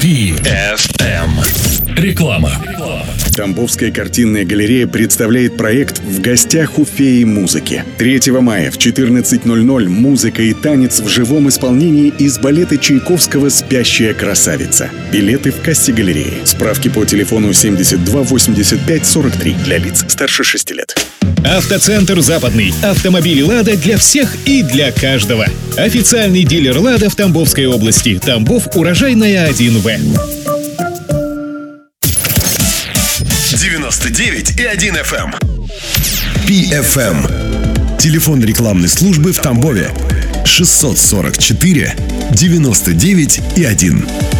PFM. Реклама. Тамбовская картинная галерея представляет проект «В гостях у феи музыки». 3 мая в 14:00 музыка и танец в живом исполнении из балета Чайковского «Спящая красавица». Билеты в кассе галереи. Справки по телефону 72 85 43 для лиц старше 6 лет. Автоцентр «Западный». Автомобили «Лада» для всех и для каждого. Официальный дилер «Лада» в Тамбовской области. Тамбов, Урожайная 1В. 99,1 FM. PFM. Телефон рекламной службы в Тамбове. 644 99,1.